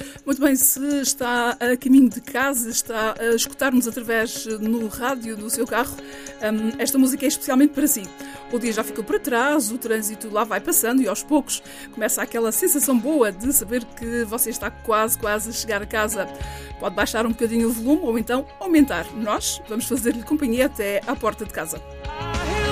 Muito bem, se está a caminho de casa, está a escutar-nos através no rádio do seu carro, esta música é especialmente para si. O dia já ficou para trás, o trânsito lá vai passando e aos poucos começa aquela sensação boa de saber que você está quase a chegar a casa. Pode baixar um bocadinho o volume ou então aumentar. Nós vamos fazer-lhe companhia até à porta de casa.